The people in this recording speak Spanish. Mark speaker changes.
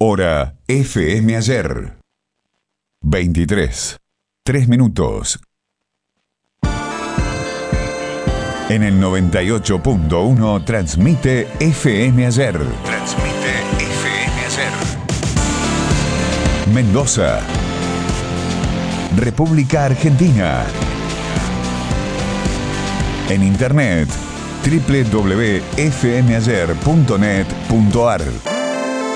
Speaker 1: Hora FM Ayer. 23. 3 minutos. En el 98.1 transmite FM Ayer. Transmite FM Ayer. Mendoza. República Argentina. En internet www.fmayer.net.ar.